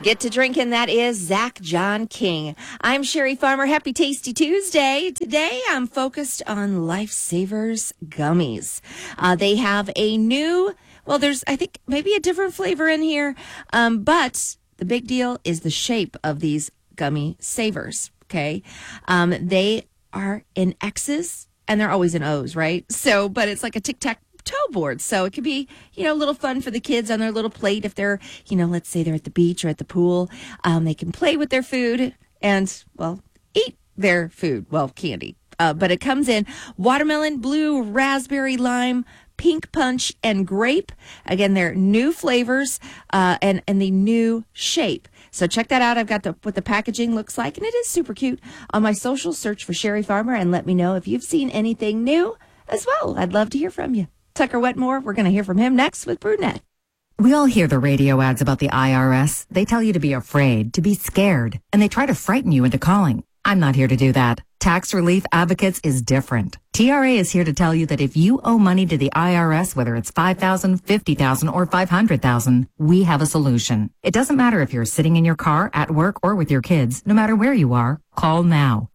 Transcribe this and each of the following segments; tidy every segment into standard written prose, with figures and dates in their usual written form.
Get to drinking, that is Zach John King. I'm Sherry Farmer. Happy Tasty Tuesday. Today I'm focused on Lifesavers gummies. They have a new, well, there's, I think, maybe a different flavor in here, but the big deal is the shape of these gummy savers, okay? They are in X's, and they're always in O's, right? So, but it's like a tic-tac toe board. So it could be, a little fun for the kids on their little plate. If they're, let's say they're at the beach or at the pool, they can play with their food and, well, eat their food. Well, candy. But it comes in watermelon, blue, raspberry, lime, pink punch, and grape. Again, they're new flavors and the new shape. So check that out. I've got what the packaging looks like, and it is super cute. On my social, search for Sherry Farmer and let me know if you've seen anything new as well. I'd love to hear from you. Tucker Wetmore, we're going to hear from him next with Brunette. We all hear the radio ads about the IRS. They tell you to be afraid, to be scared, and they try to frighten you into calling. I'm not here to do that. Tax Relief Advocates is different. TRA is here to tell you that if you owe money to the IRS, whether it's $5,000, $50,000, or $500,000, we have a solution. It doesn't matter if you're sitting in your car, at work, or with your kids. No matter where you are, call now.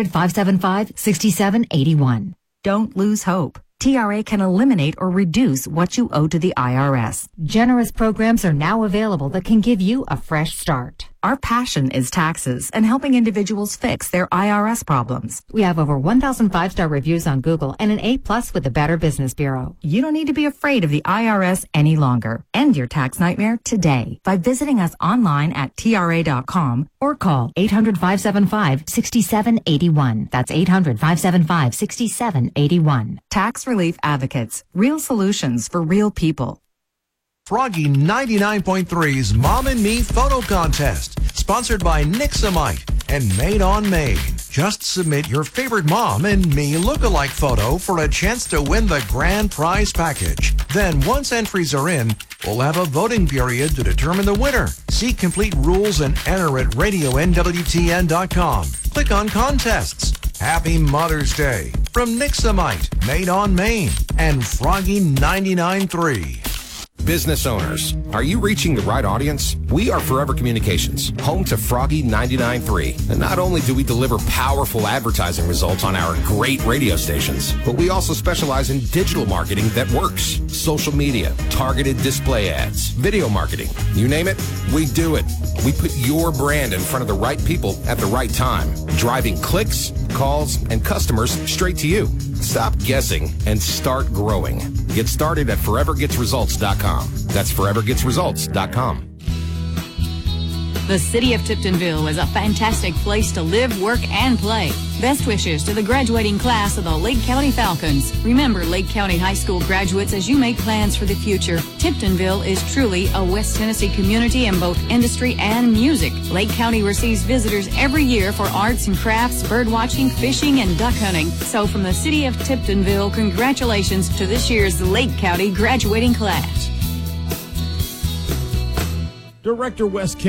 800-575-6781. Don't lose hope. TRA can eliminate or reduce what you owe to the IRS. Generous programs are now available that can give you a fresh start. Our passion is taxes and helping individuals fix their IRS problems. We have over 1,000 5-star reviews on Google and an A+ with the Better Business Bureau. You don't need to be afraid of the IRS any longer. End your tax nightmare today by visiting us online at TRA.com or call 800-575-6781. That's 800-575-6781. Tax Relief Advocates. Real solutions for real people. Froggy 99.3's Mom and Me Photo Contest, sponsored by Nixamite and Made on Maine. Just submit your favorite Mom and Me look-alike photo for a chance to win the grand prize package. Then, once entries are in, we'll have a voting period to determine the winner. See complete rules and enter at radionwtn.com. Click on Contests. Happy Mother's Day from Nixamite, Made on Maine, and Froggy 99.3. Business owners, are you reaching the right audience? We are Forever Communications, home to Froggy 99.3. And not only do we deliver powerful advertising results on our great radio stations, but we also specialize in digital marketing that works. Social media, targeted display ads, video marketing, you name it, we do it. We put your brand in front of the right people at the right time, driving clicks, calls, and customers straight to you. Stop guessing and start growing. Get started at forevergetsresults.com. That's forevergetsresults.com. The city of Tiptonville is a fantastic place to live, work, and play. Best wishes to the graduating class of the Lake County Falcons. Remember, Lake County High School graduates, as you make plans for the future, Tiptonville is truly a West Tennessee community in both industry and music. Lake County receives visitors every year for arts and crafts, bird watching, fishing, and duck hunting. So from the city of Tiptonville, congratulations to this year's Lake County graduating class. Director West